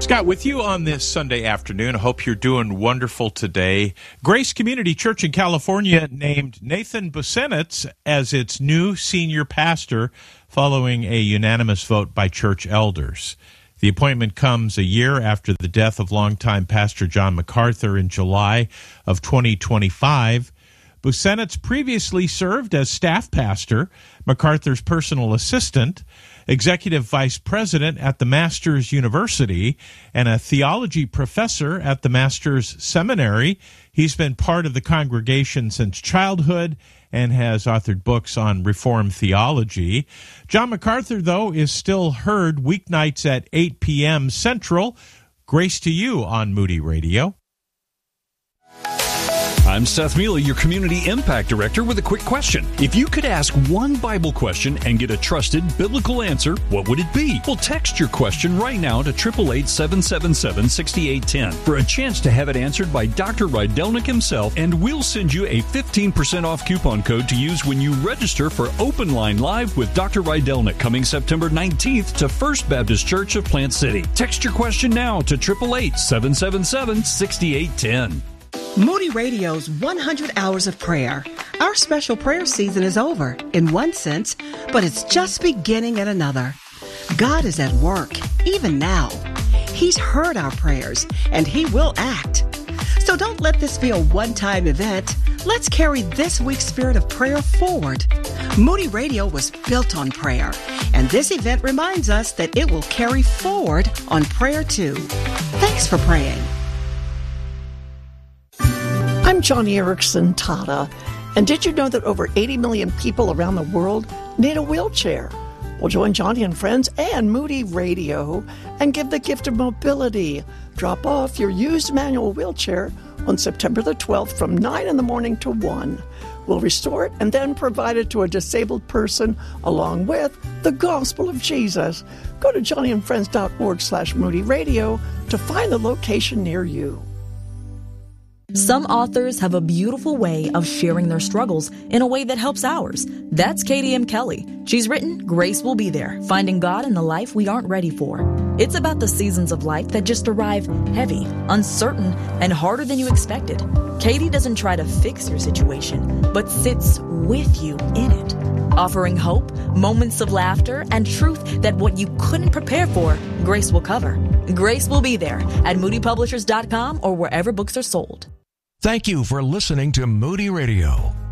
Scott, with you on this Sunday afternoon. I hope you're doing wonderful today. Grace Community Church in California named Nathan Busenitz as its new senior pastor following a unanimous vote by church elders. The appointment comes a year after the death of longtime pastor John MacArthur in July of 2025. Busenitz previously served as staff pastor, MacArthur's personal assistant, executive vice president at the Masters University, and a theology professor at the Masters Seminary. He's been part of the congregation since childhood and has authored books on Reformed theology. John MacArthur, though, is still heard weeknights at 8 p.m. Central. Grace to you on Moody Radio. I'm Seth Mealy, your Community Impact Director, with a quick question. If you could ask one Bible question and get a trusted biblical answer, what would it be? Well, text your question right now to 888-777-6810 for a chance to have it answered by Dr. Rydelnik himself, and we'll send you a 15% off coupon code to use when you register for Open Line Live with Dr. Rydelnik coming September 19th to First Baptist Church of Plant City. Text your question now to 888-777-6810. Moody Radio's 100 Hours of Prayer. Our special prayer season is over, in one sense, but it's just beginning in another. God is at work, even now. He's heard our prayers, and He will act. So don't let this be a one-time event. Let's carry this week's spirit of prayer forward. Moody Radio was built on prayer, and this event reminds us that it will carry forward on prayer too. Thanks for praying. I'm Johnny Erickson Tata, and did you know that over 80 million people around the world need a wheelchair? Well, join Johnny and friends and Moody Radio and give the gift of mobility. Drop off your used manual wheelchair on September the 12th from 9 in the morning to 1. We'll restore it and then provide it to a disabled person along with the gospel of Jesus. Go to johnnyandfriends.org/Moody Radio to find the location near you. Some authors have a beautiful way of sharing their struggles in a way that helps ours. That's Katie M. Kelly. She's written Grace Will Be There, Finding God in the Life We Aren't Ready For. It's about the seasons of life that just arrive heavy, uncertain, and harder than you expected. Katie doesn't try to fix your situation, but sits with you in it, offering hope, moments of laughter, and truth that what you couldn't prepare for, Grace will cover. Grace Will Be There at moodypublishers.com or wherever books are sold. Thank you for listening to Moody Radio.